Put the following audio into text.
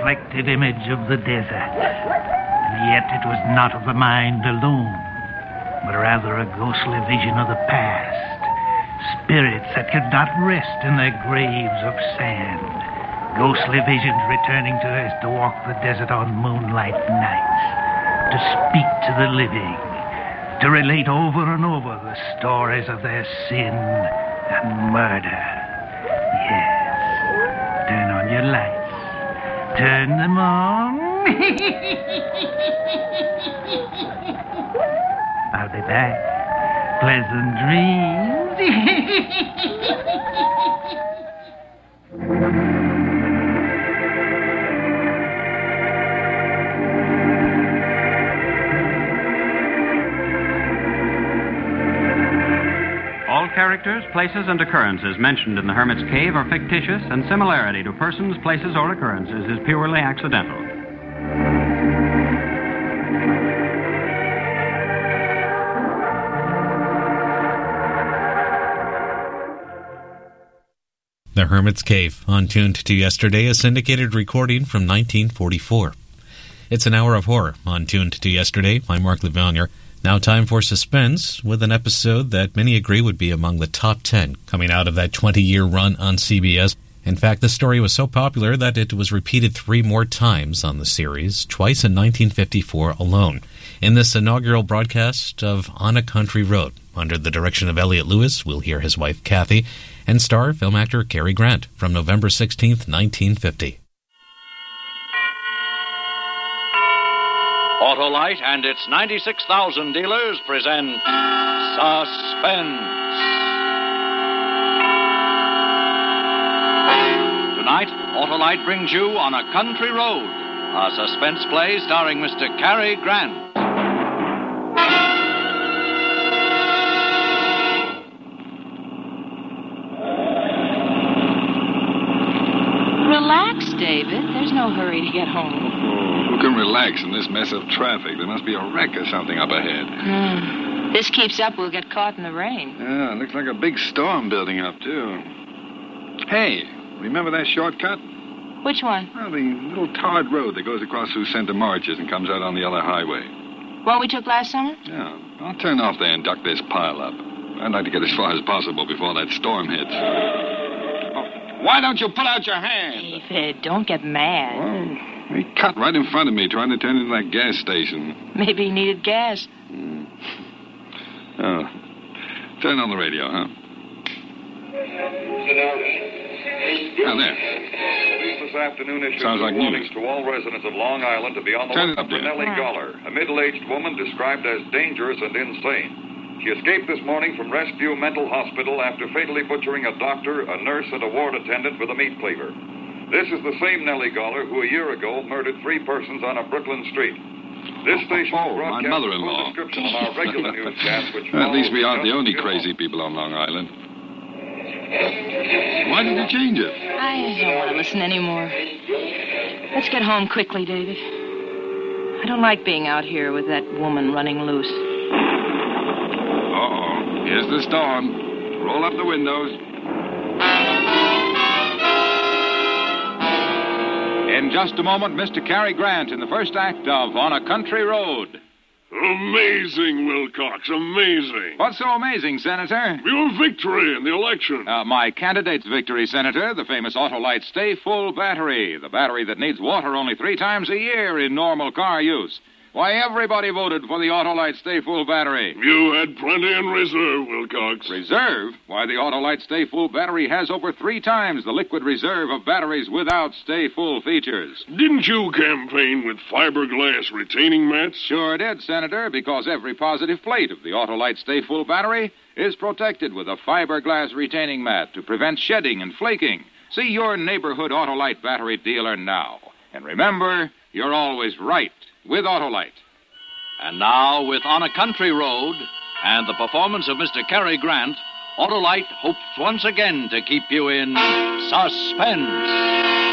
reflected image of the desert. And yet it was not of the mind alone, but rather a ghostly vision of the past. Spirits that could not rest in their graves of sand. Ghostly visions returning to earth to walk the desert on moonlight nights. To speak to the living. To relate over and over the stories of their sin and murder. Yes. Turn on your lights. Turn them on. I'll be back. Pleasant dreams. All characters, places, and occurrences mentioned in The Hermit's Cave are fictitious, and similarity to persons, places, or occurrences is purely accidental. The Hermit's Cave, on Tuned to Yesterday, a syndicated recording from 1944. It's an hour of horror on Tuned to Yesterday. I'm Mark Levanier. Now time for suspense, with an episode that many agree would be among the top 10 coming out of that 20-year run on CBS. In fact, the story was so popular that it was repeated 3 more times on the series, twice in 1954 alone. In this inaugural broadcast of On a Country Road, under the direction of Elliot Lewis, we'll hear his wife Kathy, and star film actor Cary Grant, from November 16th, 1950. Autolite and its 96,000 dealers present Suspense. Tonight, Autolite brings you On a Country Road, a suspense play starring Mr. Cary Grant. Relax, David. There's no hurry to get home. Who can relax in this mess of traffic? There must be a wreck or something up ahead. This keeps up, we'll get caught in the rain. Yeah, it looks like a big storm building up, too. Hey, remember that shortcut? Which one? Well, the little tarred road that goes across through Center Marches and comes out on the other highway. What we took last summer? Yeah. I'll turn off there and duck this pile up. I'd like to get as far as possible before that storm hits. Why don't you put out your hand? David, don't get mad. Well, he cut right in front of me trying to turn into that gas station. Maybe he needed gas. Oh. Turn on the radio, huh? Oh, there. Police this afternoon issued Sounds like warnings news. to all residents of Long Island to be on the Turn it lookout up, for dear. Nellie Goller, a middle-aged woman described as dangerous and insane. She escaped this morning from Rescue Mental Hospital after fatally butchering a doctor, a nurse, and a ward attendant with a meat cleaver. This is the same Nellie Goller who a year ago murdered 3 persons on a Brooklyn street. This station my broadcasts a mother-in-law. full description of our regular newscast, which At least we aren't the follows only just crazy people on Long Island. Why did you change it? I don't want to listen anymore. Let's get home quickly, David. I don't like being out here with that woman running loose. Uh-oh. Here's the storm. Roll up the windows. In just a moment, Mr. Cary Grant in the first act of On a Country Road. Amazing, Wilcox, amazing. What's so amazing, Senator? Your victory in the election. My candidate's victory, Senator, the famous Autolite Stay Full battery, the battery that needs water only 3 times a year in normal car use. Why, everybody voted for the Autolite Stay Full battery. You had plenty in reserve, Wilcox. Reserve? Why, the Autolite Stay Full battery has over 3 times the liquid reserve of batteries without Stay Full features. Didn't you campaign with fiberglass retaining mats? Sure did, Senator, because every positive plate of the Autolite Stay Full battery is protected with a fiberglass retaining mat to prevent shedding and flaking. See your neighborhood Autolite battery dealer now. And remember, you're always right with Autolite. And now, with On a Country Road and the performance of Mr. Cary Grant, Autolite hopes once again to keep you in suspense.